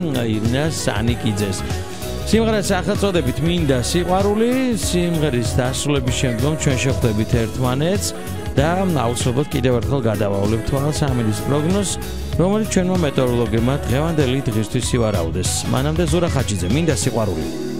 ირინას ანიკიძეს. სიმღერას სახელწოდებით მინდა სიყვარული, სიმღერის დასრულების შემდგომ ჩვენ შევხვდებით ერთმანეთს და აუცილებლად კიდევ ერთხელ გადავავლებთ თვალს ამინდის პროგნოზს, რომელიც ჩვენმა მეტეოროლოგებმა დღევანდელი დღისთვის ივარაუდეს. მანამდე ზურა ხაჭიძე, მინდა სიყვარული.